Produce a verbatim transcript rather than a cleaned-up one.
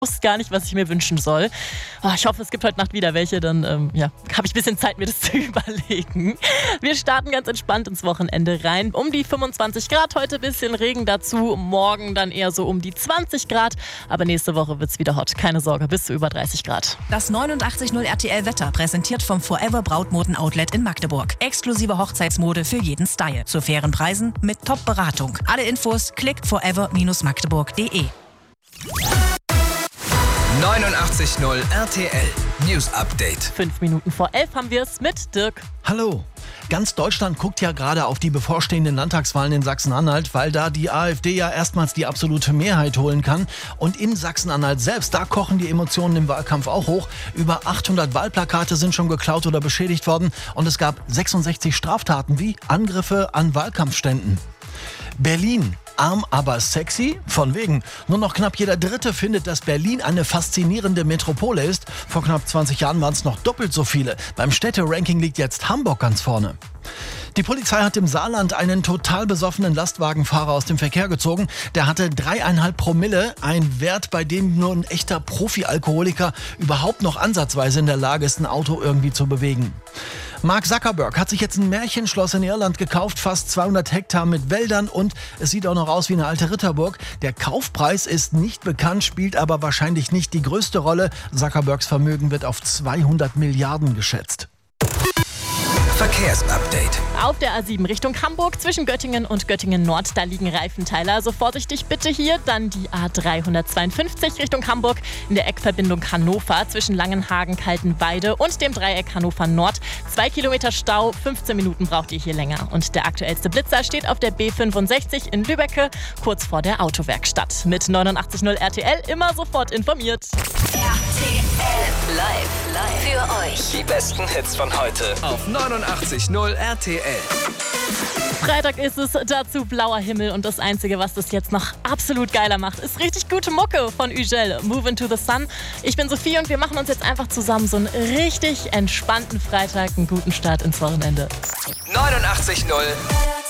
wusste gar nicht, was ich mir wünschen soll. Oh, ich hoffe, es gibt heute Nacht wieder welche, dann ähm, ja, habe ich ein bisschen Zeit, mir das zu überlegen. Wir starten ganz entspannt ins Wochenende rein. Um die fünfundzwanzig Grad, heute ein bisschen Regen dazu, morgen dann eher so um die zwanzig Grad. Aber nächste Woche wird es wieder hot, keine Sorge, bis zu über dreißig Grad. Das neunundachtzig Komma null R T L Wetter, präsentiert vom Forever Brautmoden Outlet in Magdeburg. Exklusive Hochzeitsmode für jeden Style. Zu fairen Preisen mit Top-Beratung. Alle Infos klickt forever Bindestrich magdeburg punkt de. neunundachtzig Komma null R T L News Update. Fünf Minuten vor elf haben wir es mit Dirk. Hallo. Ganz Deutschland guckt ja gerade auf die bevorstehenden Landtagswahlen in Sachsen-Anhalt, weil da die AfD ja erstmals die absolute Mehrheit holen kann. Und in Sachsen-Anhalt selbst, da kochen die Emotionen im Wahlkampf auch hoch. Über achthundert Wahlplakate sind schon geklaut oder beschädigt worden. Und es gab sechsundsechzig Straftaten wie Angriffe an Wahlkampfständen. Berlin. Arm, aber sexy? Von wegen. Nur noch knapp jeder Dritte findet, dass Berlin eine faszinierende Metropole ist. Vor knapp zwanzig Jahren waren es noch doppelt so viele. Beim Städteranking liegt jetzt Hamburg ganz vorne. Die Polizei hat im Saarland einen total besoffenen Lastwagenfahrer aus dem Verkehr gezogen. Der hatte dreieinhalb Promille, ein Wert, bei dem nur ein echter Profi-Alkoholiker überhaupt noch ansatzweise in der Lage ist, ein Auto irgendwie zu bewegen. Mark Zuckerberg hat sich jetzt ein Märchenschloss in Irland gekauft, fast zweihundert Hektar mit Wäldern, und es sieht auch noch aus wie eine alte Ritterburg. Der Kaufpreis ist nicht bekannt, spielt aber wahrscheinlich nicht die größte Rolle. Zuckerbergs Vermögen wird auf zweihundert Milliarden geschätzt. Verkehrsupdate. Auf der A sieben Richtung Hamburg zwischen Göttingen und Göttingen Nord, da liegen Reifenteile. Also vorsichtig bitte hier. Dann die A dreihundertzweiundfünfzig Richtung Hamburg in der Eckverbindung Hannover zwischen Langenhagen, Kaltenweide und dem Dreieck Hannover Nord. Zwei Kilometer Stau, fünfzehn Minuten braucht ihr hier länger. Und der aktuellste Blitzer steht auf der B fünfundsechzig in Lübbecke, kurz vor der Autowerkstatt. Mit neunundachtzig Komma null R T L immer sofort informiert. R T L live, live für euch. Die besten Hits von heute auf neunundachtzig Komma null R T L. Freitag ist es, dazu blauer Himmel, und das Einzige, was das jetzt noch absolut geiler macht, ist richtig gute Mucke von Ugel, Move into the Sun. Ich bin Sophie und wir machen uns jetzt einfach zusammen so einen richtig entspannten Freitag, einen guten Start ins Wochenende. neunundachtzig Komma null